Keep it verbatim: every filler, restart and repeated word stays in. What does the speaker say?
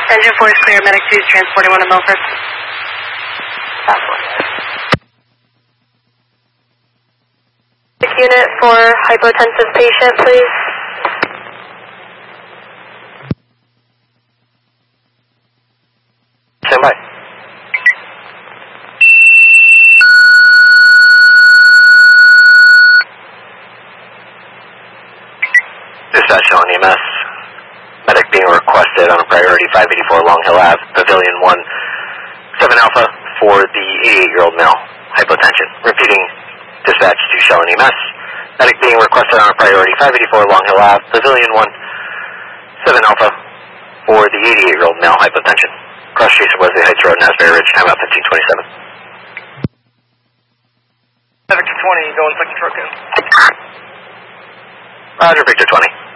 Engine four is clear. Medic two is transporting one to Milford. Unit for hypotensive patient, please. Stand by. Dispatch showing E M S. Medic being requested on a priority five eighty-four Long Hill Ave, Pavilion one, seven Alpha for the eighty-eight-year-old male, hypotension. Repeating, dispatch to Shellen E M S. Medic being requested on a priority five eighty-four Long Hill Ave, Pavilion one, seven Alpha for the eighty-eight-year-old male, hypotension. Cross streets of Wesley Heights Road, Asbury Ridge, time out fifteen twenty-seven. Victor twenty, going second truck in. Roger, Victor twenty.